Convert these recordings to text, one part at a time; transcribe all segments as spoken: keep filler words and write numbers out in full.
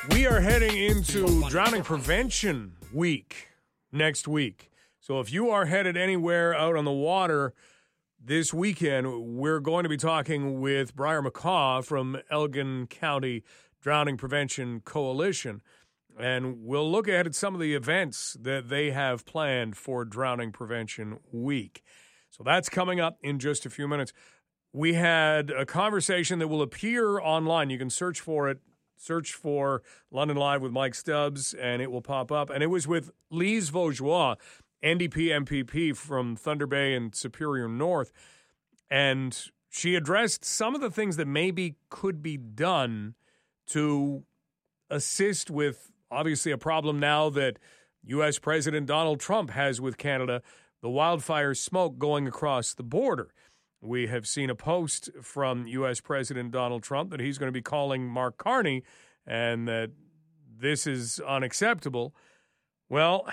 We are heading into Drowning Prevention Week next week. So if you are headed anywhere out on the water this weekend, we're going to be talking with Briar McCaw from Elgin County Drowning Prevention Coalition. And we'll look ahead at some of the events that they have planned for Drowning Prevention Week. So that's coming up in just a few minutes. We had a conversation that will appear online. You can search for it. Search for London Live with Mike Stubbs, and it will pop up. And it was with Lise Vaugeois, N D P M P P from Thunder Bay and Superior North. And she addressed some of the things that maybe could be done to assist with, obviously, a problem now that U S President Donald Trump has with Canada, the wildfire smoke going across the border. We have seen a post from U S President Donald Trump that he's going to be calling Mark Carney and that this is unacceptable. Well,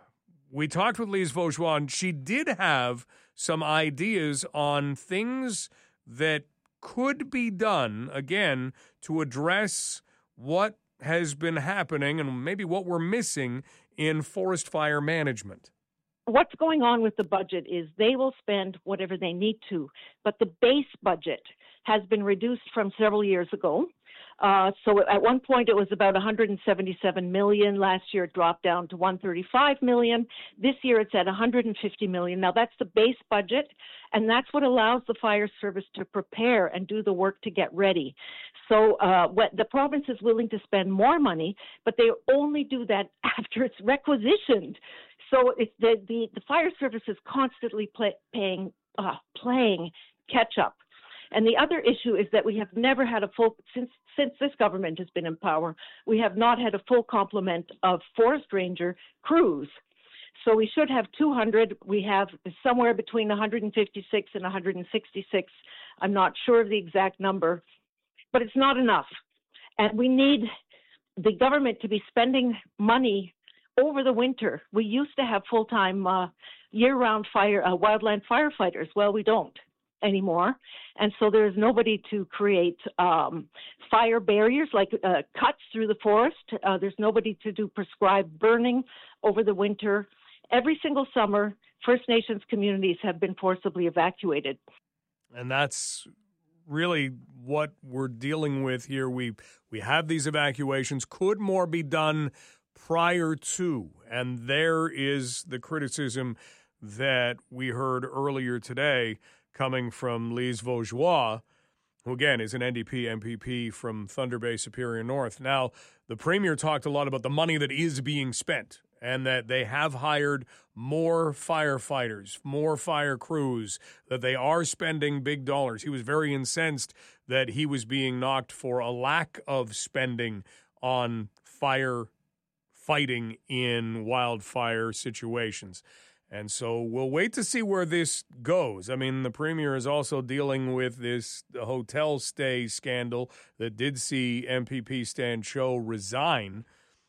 we talked with Lise Vaugeois, and she did have some ideas on things that could be done, again, to address what has been happening and maybe what we're missing in forest fire management. What's going on with the budget is they will spend whatever they need to, but the base budget has been reduced from several years ago. Uh, so at one point it was about one hundred seventy-seven million dollars. Last year it dropped down to one hundred thirty-five million dollars. This year it's at one hundred fifty million dollars. Now that's the base budget, and that's what allows the fire service to prepare and do the work to get ready. So uh, what the province is willing to spend more money, but they only do that after it's requisitioned. So it's the, the, the fire service is constantly play, paying, uh, playing catch up. And the other issue is that we have never had a full, since since this government has been in power, we have not had a full complement of forest ranger crews. So we should have two hundred. We have somewhere between one hundred fifty-six and one hundred sixty-six. I'm not sure of the exact number, but it's not enough. And we need the government to be spending money over the winter. We used to have full-time uh, year-round fire uh, wildland firefighters. Well, we don't anymore. And so there's nobody to create um, fire barriers, like uh, cuts through the forest. Uh, there's nobody to do prescribed burning over the winter. Every single summer, First Nations communities have been forcibly evacuated. And that's really what we're dealing with here. We we have these evacuations. Could more be done prior to? And there is the criticism that we heard earlier today coming from Lise Vaugeois, who, again, is an N D P M P P from Thunder Bay, Superior North. Now, the Premier talked a lot about the money that is being spent and that they have hired more firefighters, more fire crews, that they are spending big dollars. He was very incensed that he was being knocked for a lack of spending on fire fighting in wildfire situations. And so we'll wait to see where this goes. I mean, the Premier is also dealing with this hotel stay scandal that did see M P P Stan Cho resign.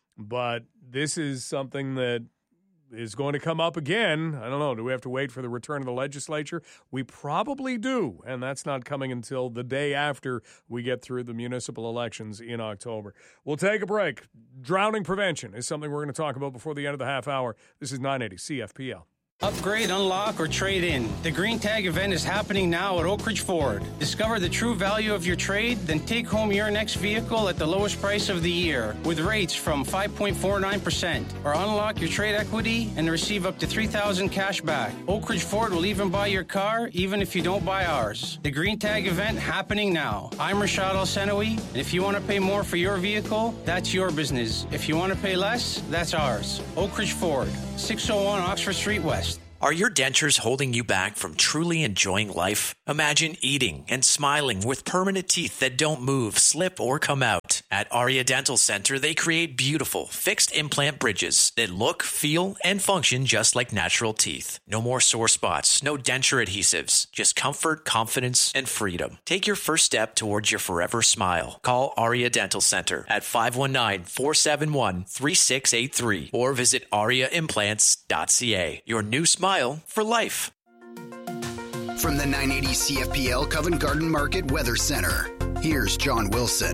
But this is something that is going to come up again. I don't know. Do we have to wait for the return of the legislature? We probably do. And that's not coming until the day after we get through the municipal elections in October. We'll take a break. Drowning prevention is something we're going to talk about before the end of the half hour. This is nine eighty C F P L. Upgrade, unlock, or trade in. The Green Tag event is happening now at Oak Ridge Ford. Discover the true value of your trade, then take home your next vehicle at the lowest price of the year with rates from five point four nine percent. Or unlock your trade equity and receive up to three thousand dollars cash back. Oak Ridge Ford will even buy your car, even if you don't buy ours. The Green Tag event happening now. I'm Rashad El-Senawi, and if you want to pay more for your vehicle, that's your business. If you want to pay less, that's ours. Oak Ridge Ford, six oh one Oxford Street West. Are your dentures holding you back from truly enjoying life? Imagine eating and smiling with permanent teeth that don't move, slip, or come out. At Aria Dental Center, they create beautiful, fixed implant bridges that look, feel, and function just like natural teeth. No more sore spots, no denture adhesives, just comfort, confidence, and freedom. Take your first step towards your forever smile. Call Aria Dental Center at five one nine, four seven one, three six eight three or visit aria implants dot c a. Your new smile for life. From the nine eighty C F P L Covent Garden Market Weather Center, here's John Wilson.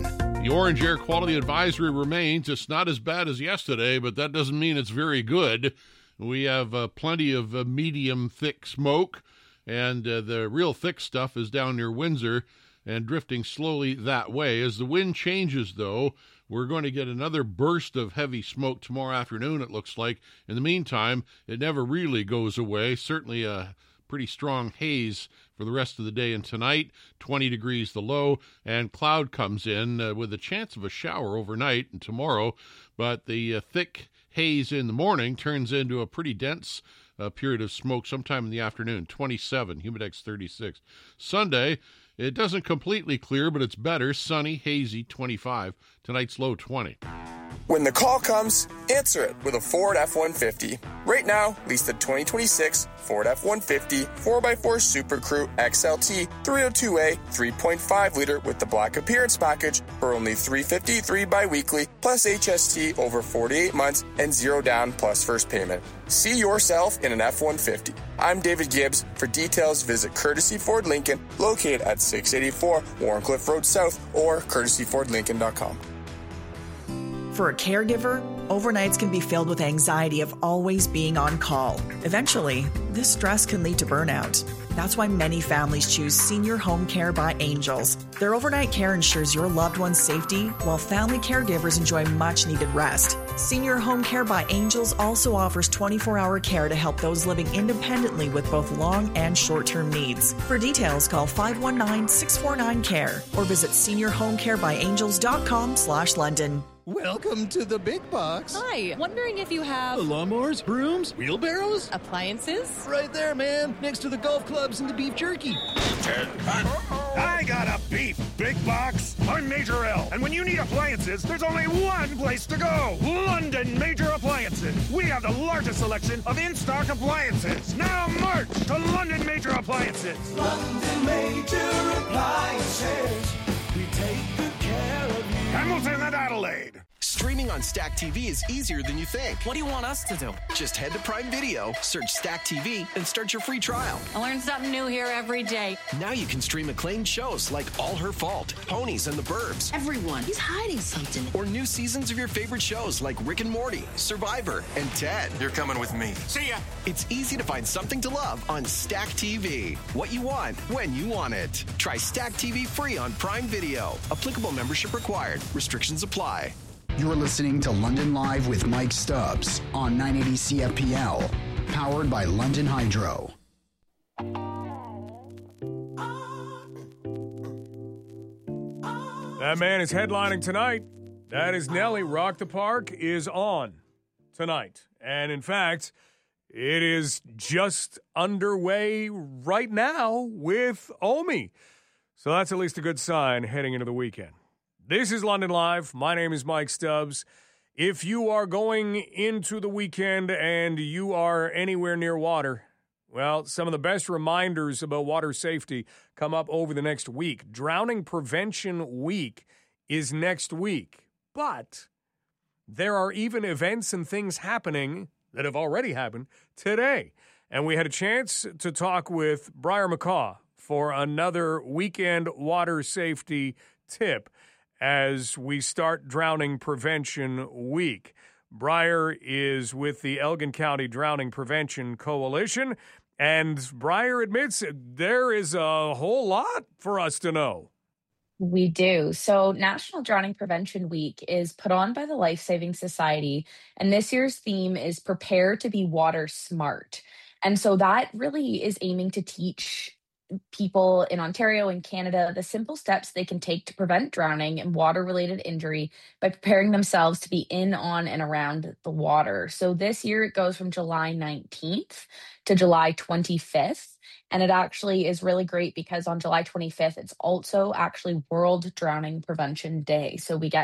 The orange air quality advisory remains. It's not as bad as yesterday, but that doesn't mean it's very good. We have uh, plenty of uh, medium thick smoke, and uh, the real thick stuff is down near Windsor and drifting slowly that way. As the wind changes, though, we're going to get another burst of heavy smoke tomorrow afternoon, it looks like. In the meantime, it never really goes away. Certainly a pretty strong haze for the rest of the day and tonight. twenty degrees the low, and cloud comes in uh, with a chance of a shower overnight and tomorrow. But the uh, thick haze in the morning turns into a pretty dense uh, period of smoke sometime in the afternoon. twenty-seven, Humidex thirty-six. Sunday, it doesn't completely clear, but it's better. Sunny, hazy, twenty-five. Tonight's low, twenty. When the call comes, answer it with a Ford F one fifty. Right now, lease the twenty twenty-six Ford F one fifty four by four Super Crew X L T three oh two A three point five liter with the Black Appearance Package for only three hundred fifty-three dollars bi-weekly plus H S T over forty-eight months and zero down plus first payment. See yourself in an F one fifty. I'm David Gibbs. For details, visit Courtesy Ford Lincoln, located at six eighty-four Warncliffe Road South, or courtesy ford lincoln dot com. For a caregiver, overnights can be filled with anxiety of always being on call. Eventually, this stress can lead to burnout. That's why many families choose Senior Home Care by Angels. Their overnight care ensures your loved one's safety, while family caregivers enjoy much-needed rest. Senior Home Care by Angels also offers twenty-four hour care to help those living independently with both long and short-term needs. For details, call five one nine, six four nine, C A R E or visit senior home care by angels dot com slash London. Welcome to the big box. Hi, wondering if you have... lawnmowers, brooms, wheelbarrows? Appliances? Right there, man, next to the golf clubs and the beef jerky. I got a beef big box. I'm Major L, and when you need appliances, there's only one place to go. London Major Appliances. We have the largest selection of in-stock appliances. Now march to London Major Appliances. London Major Appliances. We take good care of you. Hamilton and Adelaide. Streaming on Stack T V is easier than you think. What do you want us to do? Just head to Prime Video, search Stack T V, and start your free trial. I learn something new here every day. Now you can stream acclaimed shows like All Her Fault, Ponies and the Burbs. Everyone, he's hiding something. Or new seasons of your favorite shows like Rick and Morty, Survivor, and Ted. You're coming with me. See ya! It's easy to find something to love on Stack T V. What you want, when you want it. Try Stack T V free on Prime Video. Applicable membership required. Restrictions apply. You're listening to London Live with Mike Stubbs on nine eighty C F P L, powered by London Hydro. That man is headlining tonight. That is Nelly. Rock the Park is on tonight. And in fact, it is just underway right now with Omi. So that's at least a good sign heading into the weekend. This is London Live. My name is Mike Stubbs. If you are going into the weekend and you are anywhere near water, well, some of the best reminders about water safety come up over the next week. Drowning Prevention Week is next week. But there are even events and things happening that have already happened today. And we had a chance to talk with Briar McCaw for another weekend water safety tip as we start Drowning Prevention Week. Briar is with the Elgin County Drowning Prevention Coalition, and Briar admits there is a whole lot for us to know. We do. So National Drowning Prevention Week is put on by the Life Saving Society, and this year's theme is Prepare to be Water Smart. And so that really is aiming to teach people in Ontario and Canada the simple steps they can take to prevent drowning and water-related injury by preparing themselves to be in, on, and around the water. So this year it goes from July nineteenth to July twenty-fifth. And it actually is really great because on July twenty-fifth, it's also actually World Drowning Prevention Day. So we get